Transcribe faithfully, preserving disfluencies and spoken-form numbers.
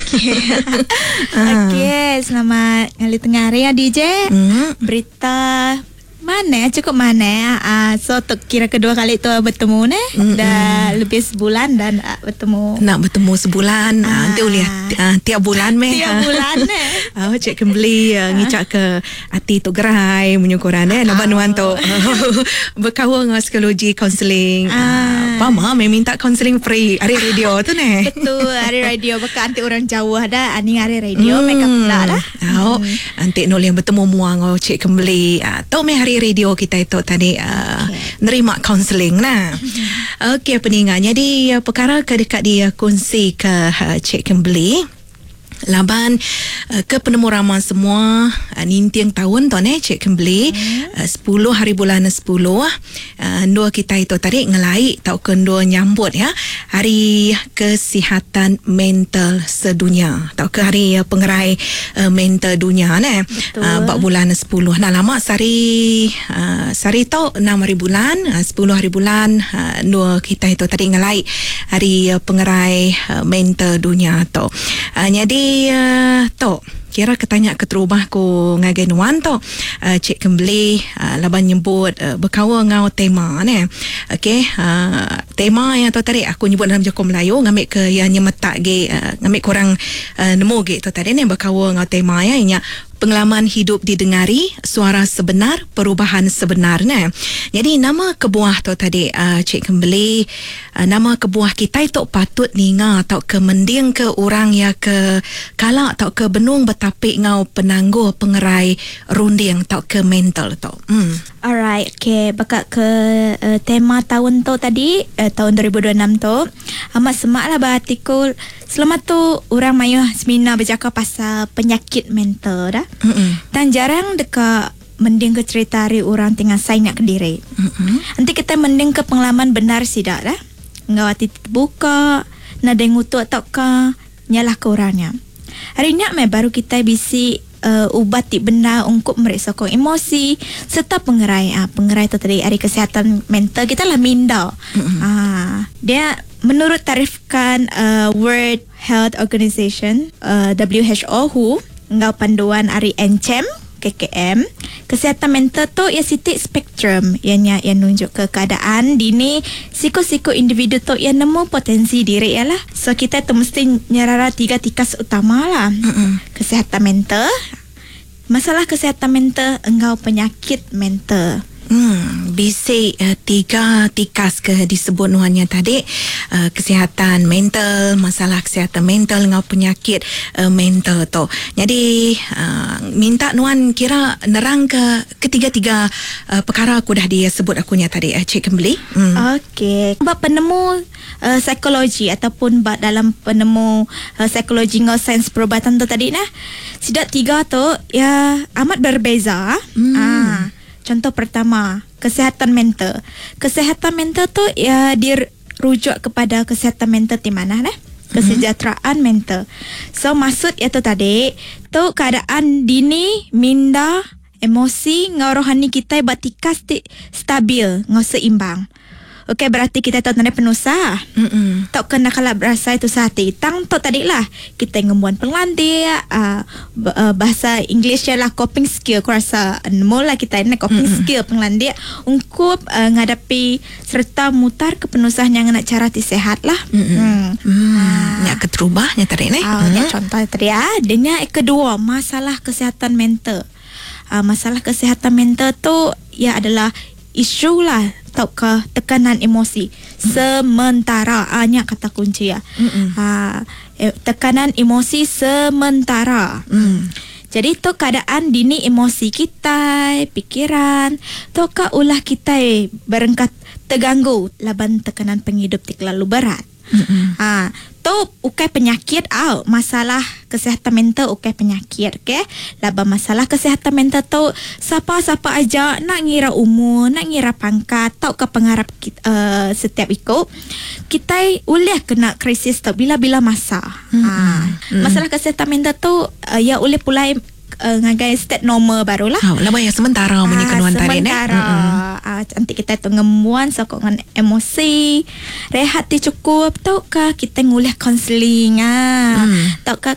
Okey. Okey, selamat ngali tengah hari ya D J. Hmm. Berita mana cukup mana uh, so tu kira kedua kali tu bertemu ni mm-hmm. dah lebih sebulan dan uh, bertemu nak bertemu sebulan ah. uh, nanti boleh uh, tiap bulan meh tiap bulan eh uh, cek kembali uh, ngicak ke hati tu gerai menyukuran eh nak banuan tu berkawan dengan psikologi counselling uh, apa mah meh minta counselling free hari radio tu ne betul hari radio bekas anti orang Jawa dah ani hari radio hmm. makeup pula lah oh hmm. anti nol yang bertemu muang oh cek kembali uh, tu meh hari radio kita itu tadi uh, okay. nerima counselling lah. Okey pendengar. Jadi uh, perkara ke dekat dia kongsi ke uh, Cik Kimberly laban uh, ke penemu ramai semua uh, nintiang tahun tu ne Cik Kimberly hmm. uh, sepuluh hari bulan sepuluh uh, dua kita itu tadi ngelai tau kendo nyambut ya hari kesihatan mental sedunia tau ke hari uh, pengerai uh, mental dunia ne uh, bak bulan sepuluh nah lama sari uh, sari tau enam hari bulan uh, sepuluh hari bulan uh, dua kita itu tadi ngelai hari uh, pengerai uh, mental dunia tu uh, jadi Uh, to kira ketanya keterubah ko ngagen wan to uh, Cik Kimberly uh, laban nyebut uh, berkawa ngau tema ne okey uh, tema yang tu tadi aku nyebut dalam Joko Melayu ngambil ke yang nyemetak ge uh, ngambil kurang uh, nemu ge tu tadi ne berkawa ngau tema ya inya pengalaman hidup didengari, suara sebenar, perubahan sebenarnya. Jadi nama kebuah tu tadi uh, Cik Kimberly, uh, nama kebuah kita itu patut ninga atau ke mending ke orang ya ke kala atau ke benung betapik ngau penangguh pengerai runding atau ke mental tu. Hmm. Alright, okay. Bakal ke uh, tema tahun tu tadi, uh, tahun dua ribu dua puluh enam tu, amat semak lah berartikul. Selama tu orang mayu seminar bercakap pasal penyakit mental dah. Mm-mm. Dan jarang dekat mending ke cerita hari orang tinggal say nak ke diri. Mm-mm. Nanti kita mending ke pengalaman benar sidak dah. Ngawati terbuka, nak dengu tu atau ke nyalah ke orangnya. Hari ni me baru kita bisi uh, ubat ti benda untuk meresokong emosi serta pengerai. Ah, pengerai tu tadi hari kesihatan mental kita lah minda. Mm-hmm. Ah, dia menurut tarifkan uh, World Health Organization uh, W H O W H O ngau panduan hari N C M K K M kesihatan mental tu ia sitik spektrum ianya yang nunjuk ke keadaan dini siko-siko individu tu yang nemu potensi diri ialah so kita tu mesti nyarara tiga tikas utama lah. Mm-mm. Kesihatan mental, masalah kesihatan mental, engkau penyakit mental. Hmm, bisi uh, tiga tikas ke disebut nuannya tadi uh, kesihatan mental, masalah kesihatan mental dengan penyakit uh, mental tu. Jadi uh, minta nuan kira nerang ke ketiga-tiga uh, perkara aku dah dia sebut akunya tadi uh, Cik Kimberly. Hmm. Okey. Bab penemu uh, psikologi ataupun bab dalam penemu uh, psikologi ngau sains perubatan tu tadi nah. Sidak tiga tu ya amat berbeza. Hmm. Ah. Contoh pertama, kesihatan mental. Kesihatan mental tu ya dirujuk kepada kesihatan mental di mana nah? Kesejahteraan mm-hmm. mental. So maksud itu tadi, tu keadaan dini, minda, emosi, ngau rohani kita batikas stabil, ngau seimbang. Okey, berarti kita tahu tanda penusah. Mm-mm. Tak kena kalau berasa itu sehati. Tang tu tadi lah. Kita ngemuan pengelandir. Uh, uh, bahasa English lah coping skill. Aku rasa mula kita ini coping Mm-mm. skill pengelandir. Untuk uh, ngadapi serta mutar ke penusah yang nak cara sihat lah. Hmm. Hmm. Yang keterubahnya tadi ni. Oh, mm-hmm. Contoh tadi ya. Dan yang kedua, masalah kesihatan mental. Uh, masalah kesihatan mental tu ya adalah isu lah atau ke tekanan emosi mm. sementara hanya kata kunci ya. Ha, eh, tekanan emosi sementara. Mm. Jadi tu keadaan dini emosi kita, pikiran, tu ka ulah kita berengkat terganggu laban tekanan penghidup terlalu berat. Ah, tu ukai penyakit au masalah kesihatan mental ukai penyakit ke laba masalah kesihatan mental tu siapa-siapa aja nak ngira umur nak ngira pangkat tau ke pengarap kita, uh, setiap ikut kita boleh kena krisis tu bila-bila masa. Mm-hmm. Ah, mm-hmm. Masalah kesihatan mental tu uh, ya boleh pula Uh, ngagai state normal barulah. Oh, lama yang sementara punya ah, kenuan tadi ni. Sementara. Ah, nanti kita tu ngemuan sokongan emosi, rehat ti cukup, taukah kita nguliah counselling ah. Hmm. Taukah